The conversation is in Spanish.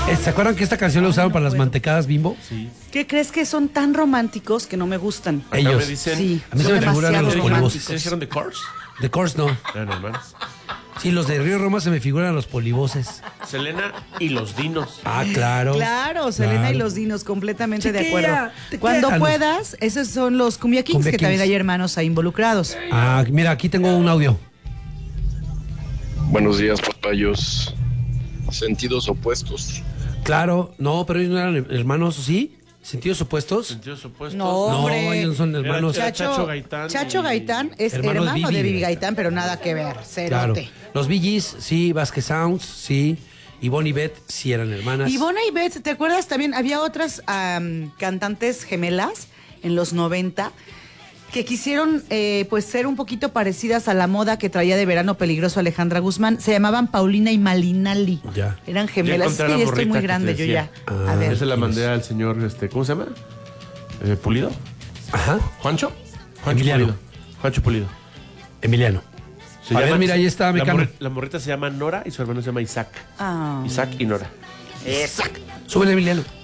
¿Se acuerdan que esta canción la usaron para las mantecadas Bimbo? Sí. ¿Qué crees que son tan románticos que no me gustan? Acá Ellos. me dicen, Sí, A mí se son me figuran demasiado los polvos. románticos. ¿se hicieron de Course? The Course no. Eran hermanos. Sí, los de Río Roma se me figuran los polivoces. Selena y los Dinos. Ah, claro. Claro, Selena Claro. y los Dinos, completamente de Chiquilla, acuerdo. te Cuando quedan. puedas, esos son los Cumbia Kings, Cumbia que también Kings. hay hermanos ahí involucrados. Ah, mira, aquí tengo un audio. Buenos días, papayos. Sentidos opuestos. Claro, no, pero ellos no eran hermanos, ¿sí? ¿Sentidos opuestos? Sentidos opuestos. No, No, hombre. ellos no son hermanos. Era Chacho Gaitán Chacho y- Gaitán es Hermanos hermano Vivi de Vivi Gaitán. Gaitán, pero nada que ver. Claro. Cerote. Los Bee Gees, sí. Vasquez Sounds, sí. Ivonne y Beth, sí eran hermanas. Ivona y Beth, ¿te acuerdas también? Había otras cantantes gemelas en los 90 que quisieron pues ser un poquito parecidas a la moda que traía de verano peligroso Alejandra Guzmán. Se llamaban Paulina y Malinali. Ya. Eran gemelas. Ya Es encontré que la ya estoy morrita muy que grande te yo decía. ya. A Ah, ver. Esa la mandé al señor, ¿cómo se llama? ¿Pulido? Ajá. ¿Juancho? Emiliano. Pulido. Juancho Pulido. Emiliano. Se A ver, mira, ahí está, Mecano. La morrita se llama Nora y su hermano se llama Isaac. Ah. Isaac y Nora. Súbele, Emiliano.